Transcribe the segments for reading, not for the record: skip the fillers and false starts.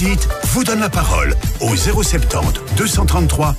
vous donne la parole au 070 233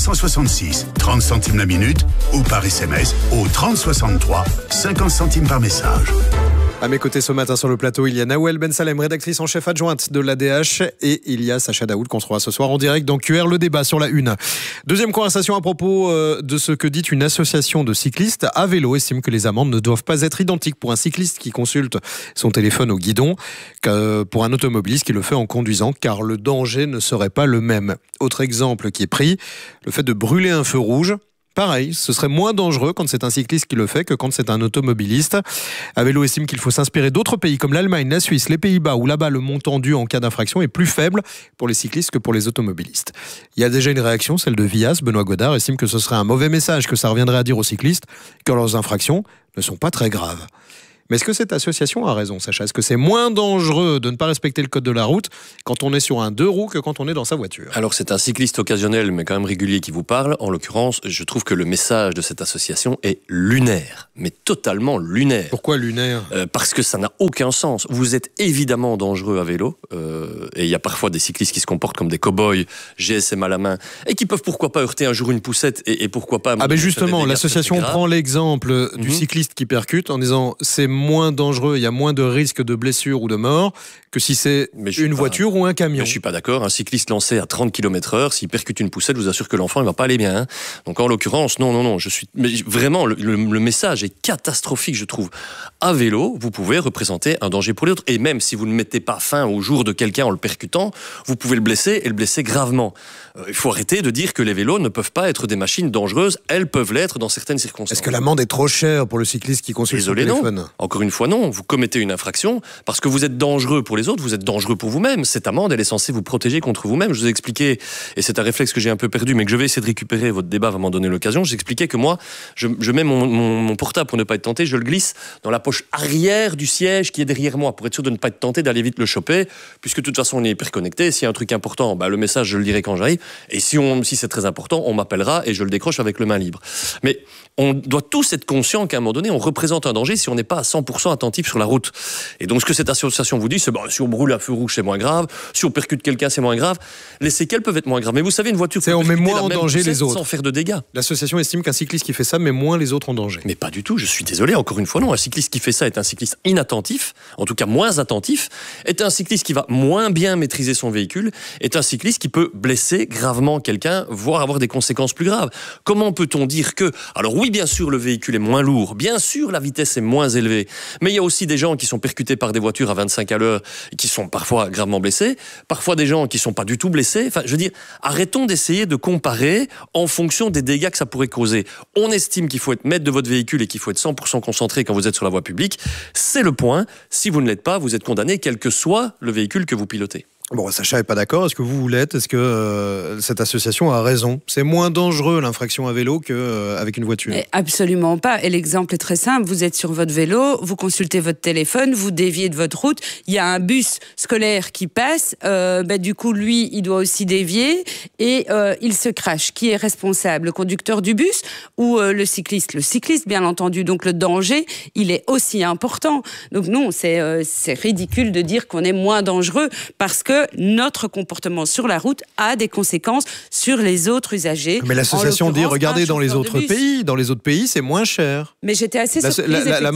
466, 30 centimes la minute, ou par SMS au 3063, 50 centimes par message. À mes côtés ce matin sur le plateau, il y a Nawel Ben Salem, rédactrice en chef adjointe de l'ADH, et il y a Sacha Daoud qu'on retrouvera ce soir en direct dans QR, le débat sur la une. Deuxième conversation à propos de ce que dit une association de cyclistes. À vélo estime que les amendes ne doivent pas être identiques pour un cycliste qui consulte son téléphone au guidon que pour un automobiliste qui le fait en conduisant, car le danger ne serait pas le même. Autre exemple qui est pris, le fait de brûler un feu rouge. Pareil, ce serait moins dangereux quand c'est un cycliste qui le fait que quand c'est un automobiliste. À vélo estime qu'il faut s'inspirer d'autres pays comme l'Allemagne, la Suisse, les Pays-Bas, où là-bas le montant dû en cas d'infraction est plus faible pour les cyclistes que pour les automobilistes. Il y a déjà une réaction, celle de Vias. Benoît Godard estime que ce serait un mauvais message que ça reviendrait à dire aux cyclistes que leurs infractions ne sont pas très graves. Mais est-ce que cette association a raison, Sacha ? Est-ce que c'est moins dangereux de ne pas respecter le code de la route quand on est sur un deux roues que quand on est dans sa voiture ? Alors c'est un cycliste occasionnel mais quand même régulier qui vous parle. En l'occurrence, je trouve que le message de cette association est lunaire, mais totalement lunaire. Pourquoi lunaire ? Parce que ça n'a aucun sens. Vous êtes évidemment dangereux à vélo, et il y a parfois des cyclistes qui se comportent comme des cow-boys, GSM à la main, et qui peuvent pourquoi pas heurter un jour une poussette, et pourquoi pas... Ah ben justement, l'association prend l'exemple du cycliste qui percute en disant c'est moins dangereux, il y a moins de risques de blessures ou de mort que si c'est une voiture ou un camion. Mais je suis pas d'accord. Un cycliste lancé à 30 km/h, s'il percute une poussette, je vous assure que l'enfant il va pas aller bien. Hein. Donc en l'occurrence, non. Mais vraiment, le message est catastrophique, je trouve. À vélo, vous pouvez représenter un danger pour les autres. Et même si vous ne mettez pas fin au jour de quelqu'un en le percutant, vous pouvez le blesser et le blesser gravement. Il faut arrêter de dire que les vélos ne peuvent pas être des machines dangereuses. Elles peuvent l'être dans certaines circonstances. Est-ce que l'amende est trop chère pour le cycliste qui consulte son téléphone ? Non. Encore une fois, non. Vous commettez une infraction parce que vous êtes dangereux pour les autres, vous êtes dangereux pour vous-même. Cette amende, elle est censée vous protéger contre vous-même. Je vous ai expliqué, et c'est un réflexe que j'ai un peu perdu, mais que je vais essayer de récupérer. Votre débat va m'en donner l'occasion. J'expliquais que moi, je mets mon portable pour ne pas être tenté, je le glisse dans la poche arrière du siège qui est derrière moi pour être sûr de ne pas être tenté d'aller vite le choper, puisque de toute façon, on est hyper connecté. S'il y a un truc important, le message, je le dirai quand j'arrive. Et si c'est très important, on m'appellera et je le décroche avec le main libre. Mais on doit tous être conscients qu'à un moment donné, on représente un danger si on n'est pas à 100% attentif sur la route. Et donc, ce que cette association vous dit, c'est si on brûle un feu rouge, c'est moins grave. Si on percute quelqu'un, c'est moins grave. Les séquelles peuvent être moins graves. Mais vous savez, une voiture peut on met moins en danger les autres sans faire de dégâts. L'association estime qu'un cycliste qui fait ça met moins les autres en danger. Mais pas du tout. Je suis désolé. Encore une fois, non. Un cycliste qui fait ça est un cycliste inattentif, en tout cas moins attentif, est un cycliste qui va moins bien maîtriser son véhicule, est un cycliste qui peut blesser gravement quelqu'un, voire avoir des conséquences plus graves. Comment peut-on dire que... Alors oui, bien sûr, le véhicule est moins lourd. Bien sûr, la vitesse est moins élevée. Mais il y a aussi des gens qui sont percutés par des voitures à 25 à l'heure et qui sont parfois gravement blessés. Parfois des gens qui sont pas du tout blessés. Enfin, je veux dire, arrêtons d'essayer de comparer en fonction des dégâts que ça pourrait causer. On estime qu'il faut être maître de votre véhicule et qu'il faut être 100% concentré quand vous êtes sur la voie publique. C'est le point. Si vous ne l'êtes pas, vous êtes condamné, quel que soit le véhicule que vous pilotez. Bon, Sacha n'est pas d'accord. Est-ce que vous l'êtes ? Est-ce que cette association a raison ? C'est moins dangereux l'infraction à vélo qu'avec une voiture ? Mais absolument pas. Et l'exemple est très simple. Vous êtes sur votre vélo, vous consultez votre téléphone, vous déviez de votre route. Il y a un bus scolaire qui passe. Du coup, lui, il doit aussi dévier et il se crache. Qui est responsable ? Le conducteur du bus ou le cycliste ? Le cycliste, bien entendu. Donc le danger, il est aussi important. Donc non, c'est ridicule de dire qu'on est moins dangereux parce que notre comportement sur la route a des conséquences sur les autres usagers. Mais l'association dit, regardez, dans les autres pays, c'est moins cher. Mais j'étais assez surprise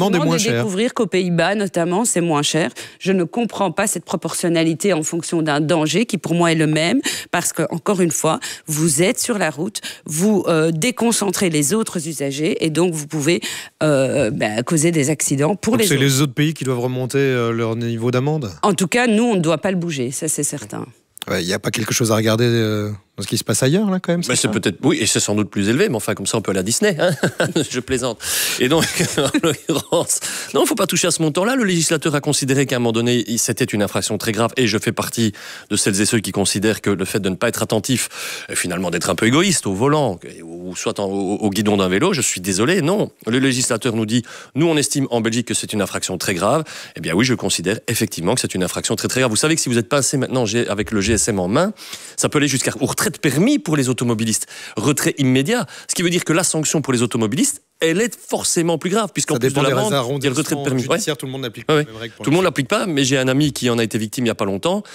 de découvrir qu'aux Pays-Bas, notamment, c'est moins cher. Je ne comprends pas cette proportionnalité en fonction d'un danger qui, pour moi, est le même. Parce que, encore une fois, vous êtes sur la route, vous déconcentrez les autres usagers et donc vous pouvez causer des accidents pour les autres. C'est les autres pays qui doivent remonter leur niveau d'amende ? En tout cas, nous, on ne doit pas le bouger, ça c'est certain. Il n'y a pas quelque chose à regarder dans ce qui se passe ailleurs, là, quand même. C'est peut-être, oui, et c'est sans doute plus élevé, mais enfin, comme ça, on peut aller à Disney, hein. Je plaisante. Et donc, en l'occurrence, non, il ne faut pas toucher à ce montant-là. Le législateur a considéré qu'à un moment donné, c'était une infraction très grave, et je fais partie de celles et ceux qui considèrent que le fait de ne pas être attentif, et finalement d'être un peu égoïste au volant, ou soit au guidon d'un vélo, je suis désolé, non. Le législateur nous dit, nous, on estime en Belgique que c'est une infraction très grave. Eh bien oui, je considère effectivement que c'est une infraction très très grave. Vous savez que si vous êtes passé maintenant avec le GSM en main, ça peut aller jusqu'à retrait de permis pour les automobilistes, retrait immédiat, ce qui veut dire que la sanction pour les automobilistes, elle est forcément plus grave, puisqu'en plus de l'amende, il y a le retrait de permis. Tout le monde n'applique pas les mêmes règles. Tout le monde l'applique pas, mais j'ai un ami qui en a été victime il y a pas longtemps.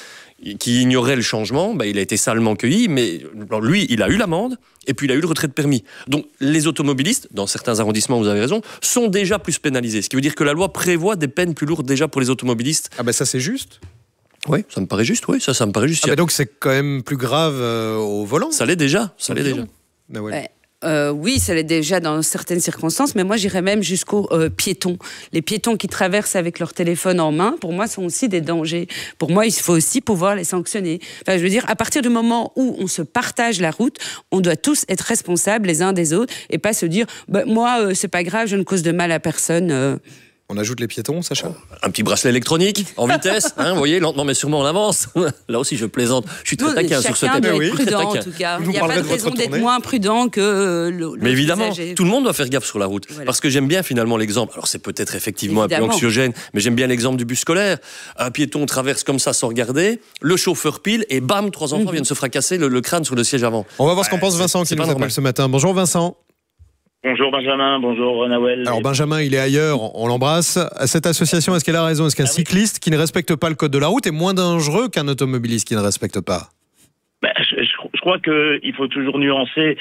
qui ignorait le changement, il a été salement cueilli, mais lui, il a eu l'amende, et puis il a eu le retrait de permis. Donc les automobilistes, dans certains arrondissements, vous avez raison, sont déjà plus pénalisés. Ce qui veut dire que la loi prévoit des peines plus lourdes déjà pour les automobilistes. Ah ça c'est juste. Oui, ça me paraît juste, ça me paraît juste. Donc c'est quand même plus grave au volant. Ça l'est déjà, Ouais. Oui, ça l'est déjà dans certaines circonstances, mais moi j'irais même jusqu'aux piétons. Les piétons qui traversent avec leur téléphone en main, pour moi, sont aussi des dangers. Pour moi, il faut aussi pouvoir les sanctionner. Enfin, je veux dire, à partir du moment où on se partage la route, on doit tous être responsables les uns des autres et pas se dire moi, c'est pas grave, je ne cause de mal à personne. On ajoute les piétons, Sacha ? Un petit bracelet électronique en vitesse, vous voyez, lentement mais sûrement on avance. Là aussi, je plaisante. Je suis très taquin sur ce thème. Chacun doit être prudent, en tout cas. Il n'y a pas de raison d'être moins prudent que le Mais évidemment, usager. tout le monde doit faire gaffe sur la route. Voilà. Parce que j'aime bien finalement l'exemple. Alors c'est peut-être effectivement un peu anxiogène, mais j'aime bien l'exemple du bus scolaire. Un piéton traverse comme ça sans regarder, le chauffeur pile et bam, 3 enfants viennent se fracasser le crâne sur le siège avant. On va voir ce qu'en pense Vincent qui nous appelle ce matin. Bonjour Vincent. Bonjour Benjamin, bonjour Nawel. Alors Benjamin, il est ailleurs, on l'embrasse. Cette association, est-ce qu'elle a raison ? Est-ce qu'un cycliste qui ne respecte pas le code de la route est moins dangereux qu'un automobiliste qui ne respecte pas ? Je crois qu'il faut toujours nuancer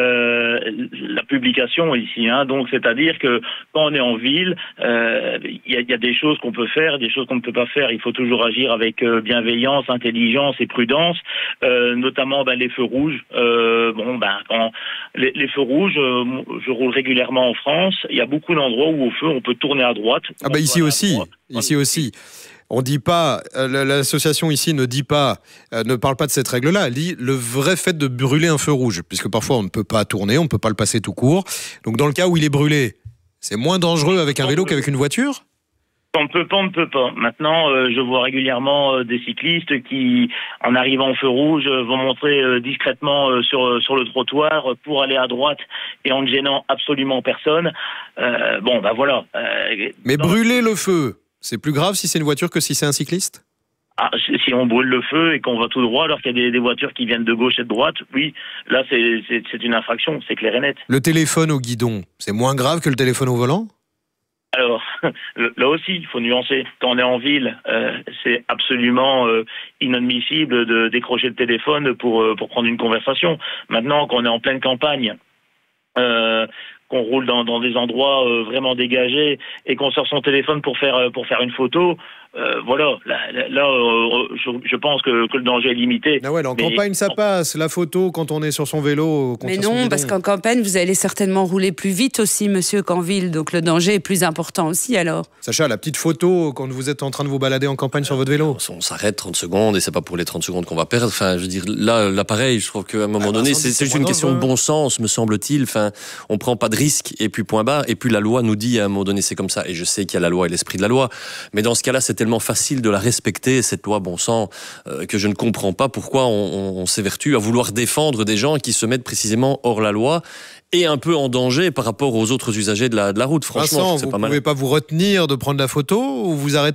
la publication ici. Donc, c'est-à-dire que quand on est en ville, il y a des choses qu'on peut faire, des choses qu'on ne peut pas faire. Il faut toujours agir avec bienveillance, intelligence et prudence, notamment les feux rouges. Quand les feux rouges, je roule régulièrement en France. Il y a beaucoup d'endroits où au feu on peut tourner à droite. Ici aussi. On dit pas, l'association ici ne parle pas de cette règle-là. Elle dit le vrai fait de brûler un feu rouge, puisque parfois on ne peut pas tourner, on ne peut pas le passer tout court. Donc dans le cas où il est brûlé, c'est moins dangereux avec un vélo qu'avec une voiture ? On ne peut pas. Maintenant, je vois régulièrement des cyclistes qui, en arrivant au feu rouge, vont montrer discrètement sur le trottoir pour aller à droite et en ne gênant absolument personne. Voilà. Mais brûler le feu, c'est plus grave si c'est une voiture que si c'est un cycliste ? Si on brûle le feu et qu'on va tout droit alors qu'il y a des voitures qui viennent de gauche et de droite, oui, là c'est une infraction, c'est clair et net. Le téléphone au guidon, c'est moins grave que le téléphone au volant ? Alors, là aussi, il faut nuancer. Quand on est en ville, c'est absolument inadmissible de décrocher le téléphone pour prendre une conversation. Maintenant, quand on est en pleine campagne, qu'on roule dans des endroits vraiment dégagés et qu'on sort son téléphone pour faire une photo, je pense que le danger est limité. En campagne, ça passe. La photo, quand on est sur son vélo... Mais non, parce qu'en campagne, vous allez certainement rouler plus vite aussi, monsieur, qu'en ville. Donc le danger est plus important aussi, alors. Sacha, la petite photo, quand vous êtes en train de vous balader en campagne sur votre vélo. On s'arrête 30 secondes et c'est pas pour les 30 secondes qu'on va perdre. Enfin, je veux dire, là pareil, je trouve qu'à un moment donné, c'est juste une question de bon sens, me semble-t-il. Enfin, on prend pas de risque et puis point barre. Et puis la loi nous dit à un moment donné, c'est comme ça. Et je sais qu'il y a la loi et l'esprit de la loi. Mais dans ce cas-là, c'est tellement facile de la respecter, cette loi bon sang, que je ne comprends pas pourquoi on s'évertue à vouloir défendre des gens qui se mettent précisément hors la loi et un peu en danger par rapport aux autres usagers de la route. Franchement, Vincent, vous ne pouvez pas vous retenir de prendre la photo ou vous arrêter ?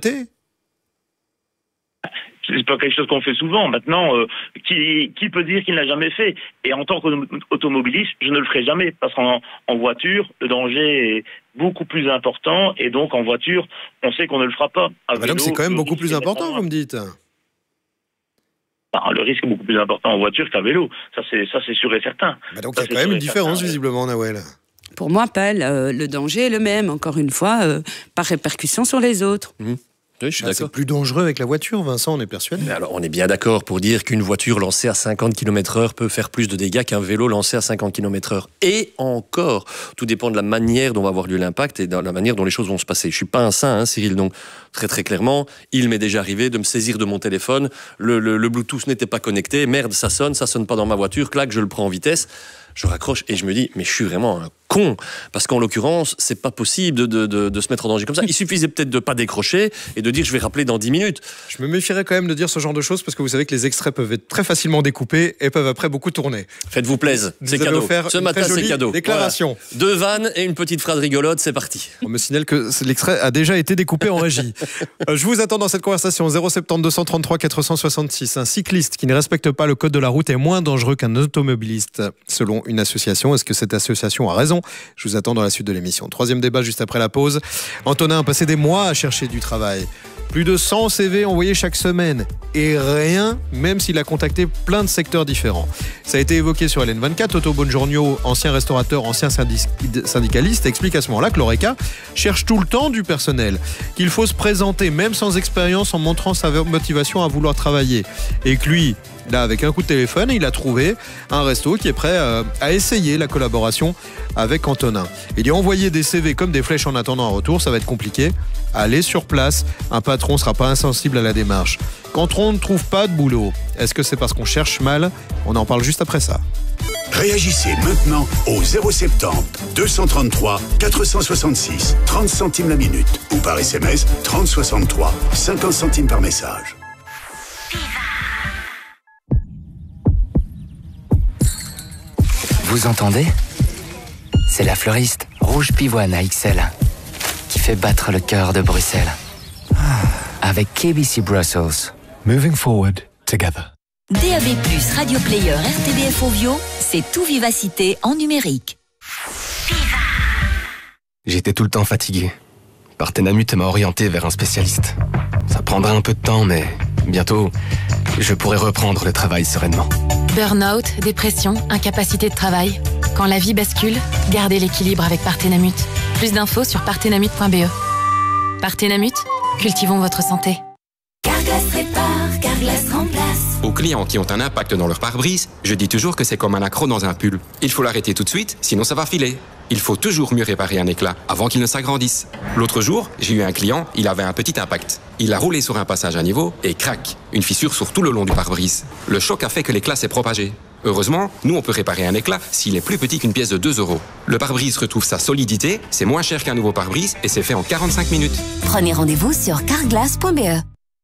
C'est pas quelque chose qu'on fait souvent. Maintenant, qui peut dire qu'il n'a jamais fait ? Et en tant qu'automobiliste, je ne le ferai jamais parce qu'en voiture, le danger est beaucoup plus important et donc en voiture, on sait qu'on ne le fera pas. Donc c'est quand même beaucoup plus important, vous me dites. Le risque est beaucoup plus important en voiture qu'à vélo. Ça c'est sûr et certain. Donc il y a quand même une différence visiblement, Nawel. Pour moi, pas. Le danger est le même, encore une fois, par répercussion sur les autres. Oui, je suis d'accord. C'est plus dangereux avec la voiture, Vincent, on est persuadé. Mais alors, on est bien d'accord pour dire qu'une voiture lancée à 50 km/h peut faire plus de dégâts qu'un vélo lancé à 50 km/h. Et encore, tout dépend de la manière dont va avoir lieu l'impact et de la manière dont les choses vont se passer. Je suis pas un saint, Cyril, donc très très clairement, il m'est déjà arrivé de me saisir de mon téléphone, le Bluetooth n'était pas connecté, merde, ça sonne pas dans ma voiture, clac, je le prends en vitesse. Je raccroche et je me dis, mais je suis vraiment un con. Parce qu'en l'occurrence, c'est pas possible de se mettre en danger comme ça. Il suffisait peut-être de pas décrocher et de dire, je vais rappeler dans 10 minutes. Je me méfierais quand même de dire ce genre de choses parce que vous savez que les extraits peuvent être très facilement découpés et peuvent après beaucoup tourner. Faites-vous plaisir, c'est cadeau. Ce matin, c'est cadeau. Déclaration. Voilà. 2 vannes et une petite phrase rigolote, c'est parti. On me signale que l'extrait a déjà été découpé en régie. Je vous attends dans cette conversation. 070 233 466. Un cycliste qui ne respecte pas le code de la route est moins dangereux qu'un automobiliste, selon une association. Est-ce que cette association a raison ? Je vous attends dans la suite de l'émission. Troisième débat juste après la pause. Antonin a passé des mois à chercher du travail. Plus de 100 CV envoyés chaque semaine. Et rien, même s'il a contacté plein de secteurs différents. Ça a été évoqué sur LN24. Toto Bongiorno, ancien restaurateur, ancien syndicaliste, explique à ce moment-là que l'Horeca cherche tout le temps du personnel. Qu'il faut se présenter, même sans expérience, en montrant sa motivation à vouloir travailler. Et que lui, là, avec un coup de téléphone, il a trouvé un resto qui est prêt à essayer la collaboration avec Antonin. Il dit envoyer des CV comme des flèches en attendant un retour, ça va être compliqué. Allez sur place, un patron ne sera pas insensible à la démarche. Quand on ne trouve pas de boulot, est-ce que c'est parce qu'on cherche mal ? On en parle juste après ça. Réagissez maintenant au 070 233 466 30 centimes la minute ou par SMS 3063 50 centimes par message. Vous entendez ? C'est la fleuriste Rouge Pivoine AXL qui fait battre le cœur de Bruxelles. Avec KBC Brussels. Moving forward together. DAB+, Radio Player, RTBF Ovio, c'est tout vivacité en numérique. J'étais tout le temps fatigué. Partenamut m'a orienté vers un spécialiste. Ça prendra un peu de temps, mais bientôt, je pourrai reprendre le travail sereinement. Burnout, dépression, incapacité de travail. Quand la vie bascule, gardez l'équilibre avec Partenamut. Plus d'infos sur partenamut.be. Partenamut, cultivons votre santé. Carglass répare, Carglass remplace. Aux clients qui ont un impact dans leur pare-brise, je dis toujours que c'est comme un accroc dans un pull. Il faut l'arrêter tout de suite, sinon ça va filer. Il faut toujours mieux réparer un éclat avant qu'il ne s'agrandisse. L'autre jour, j'ai eu un client, il avait un petit impact. Il a roulé sur un passage à niveau et crac, une fissure sur tout le long du pare-brise. Le choc a fait que l'éclat s'est propagé. Heureusement, nous on peut réparer un éclat s'il est plus petit qu'une pièce de 2 €. Le pare-brise retrouve sa solidité, c'est moins cher qu'un nouveau pare-brise et c'est fait en 45 minutes. Prenez rendez-vous sur carglass.be.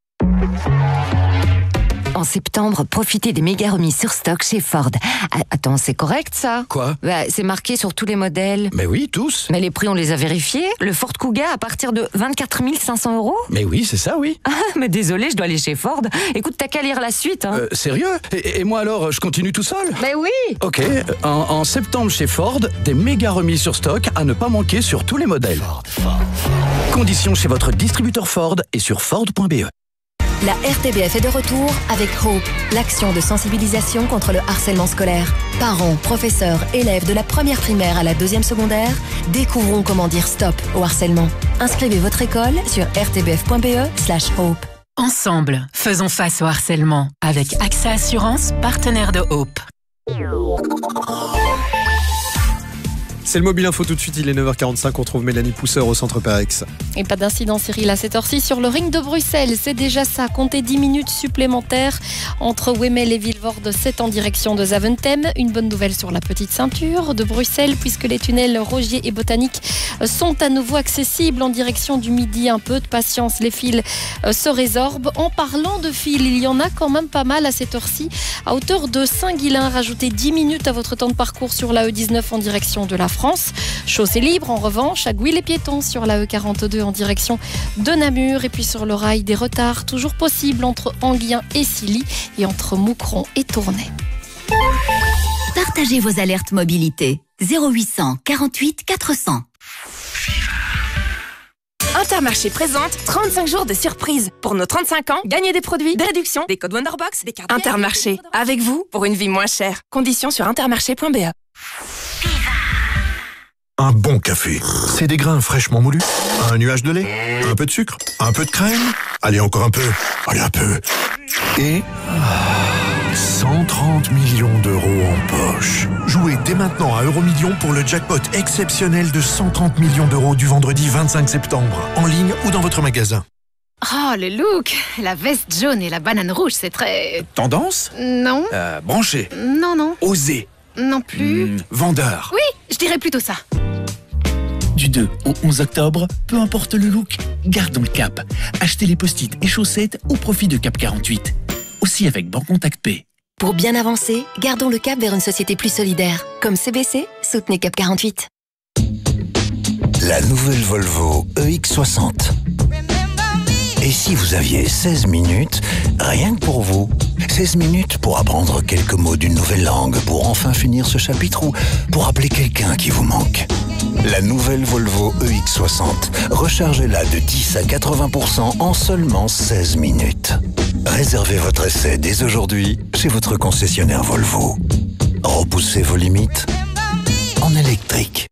En septembre, profitez des méga remises sur stock chez Ford. Attends, c'est correct ça ? Quoi ? C'est marqué sur tous les modèles. Mais oui, tous. Mais les prix, on les a vérifiés. Le Ford Kuga à partir de 24 500 €. Mais oui, c'est ça, oui. Ah, mais désolé, je dois aller chez Ford. Écoute, t'as qu'à lire la suite. Hein. Sérieux ? Et moi alors, je continue tout seul ? Mais oui. Ok, en septembre chez Ford, des méga remises sur stock à ne pas manquer sur tous les modèles. Ford. Conditions chez votre distributeur Ford et sur Ford.be. La RTBF est de retour avec Hope, l'action de sensibilisation contre le harcèlement scolaire. Parents, professeurs, élèves de la première primaire à la deuxième secondaire, découvrons comment dire stop au harcèlement. Inscrivez votre école sur rtbf.be/hope. Ensemble, faisons face au harcèlement avec AXA Assurance, partenaire de Hope. C'est le Mobile Info tout de suite, il est 9h45, on trouve Mélanie Pousseur au centre Parex. Et pas d'incident Cyril à cette heure-ci sur le ring de Bruxelles, c'est déjà ça, comptez 10 minutes supplémentaires entre Wemmel et Vilvoorde, 7 en direction de Zaventem. Une bonne nouvelle sur la petite ceinture de Bruxelles puisque les tunnels Rogier et Botanique sont à nouveau accessibles en direction du Midi. Un peu de patience, les fils se résorbent. En parlant de fils, il y en a quand même pas mal à cette heure-ci. À hauteur de Saint-Guilain, rajoutez 10 minutes à votre temps de parcours sur la E19 en direction de la France. Chaussée libre en revanche à Gouy-les-Piétons sur la E42 en direction de Namur. Et puis sur le rail, des retards toujours possibles entre Anguien et Silly et entre Moucron et Tournai. Partagez vos alertes mobilité. 0800 48 400. Intermarché présente 35 jours de surprise. Pour nos 35 ans, gagnez des produits, des réductions, des codes Wonderbox, des cartes. Intermarché, avec vous pour une vie moins chère. Conditions sur intermarché.be. Un bon café, c'est des grains fraîchement moulus, un nuage de lait, un peu de sucre, un peu de crème, allez encore un peu, allez un peu, et 130 millions d'euros en poche. Jouez dès maintenant à Euromillions pour le jackpot exceptionnel de 130 millions d'euros du vendredi 25 septembre, en ligne ou dans votre magasin. Oh, le look! La veste jaune et la banane rouge, c'est très... Tendance? Non. Branché? Non. Osé? Non plus. Vendeur? Oui, je dirais plutôt ça. Du 2 au 11 octobre, peu importe le look, gardons le cap. Achetez les post-it et chaussettes au profit de Cap 48. Aussi avec Bancontact Pay. Pour bien avancer, gardons le cap vers une société plus solidaire. Comme CBC, soutenez Cap 48. La nouvelle Volvo EX60. Et si vous aviez 16 minutes, rien que pour vous, 16 minutes pour apprendre quelques mots d'une nouvelle langue, pour enfin finir ce chapitre ou pour appeler quelqu'un qui vous manque. La nouvelle Volvo EX60. Rechargez-la de 10 à 80% en seulement 16 minutes. Réservez votre essai dès aujourd'hui chez votre concessionnaire Volvo. Repoussez vos limites en électrique.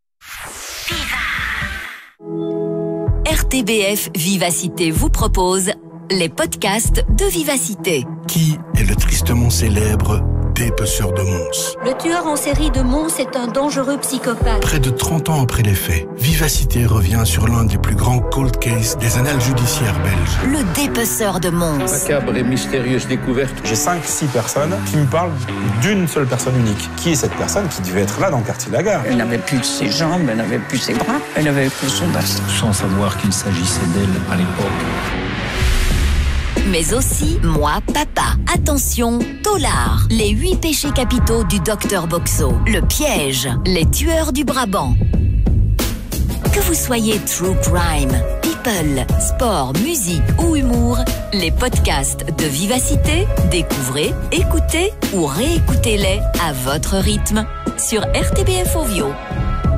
RTBF Vivacité vous propose les podcasts de Vivacité. Qui est le tristement célèbre dépeceur de Mons? Le tueur en série de Mons est un dangereux psychopathe. Près de 30 ans après les faits, Vivacité revient sur l'un des plus grands cold cases des annales judiciaires belges. Le dépeceur de Mons. Macabre et mystérieuse découverte. J'ai 5-6 personnes qui me parlent d'une seule personne unique. Qui est cette personne qui devait être là dans le quartier Lagarde? Elle n'avait plus ses jambes, elle n'avait plus ses bras, elle avait plus son bassin. Sans savoir qu'il s'agissait d'elle à l'époque. Mais aussi Moi, Papa. Attention, Tolard. Les 8 péchés capitaux du docteur Boxo. Le piège. Les tueurs du Brabant. Que vous soyez true crime, people, sport, musique ou humour, les podcasts de Vivacité, découvrez, écoutez ou réécoutez-les à votre rythme sur RTBF Ovio.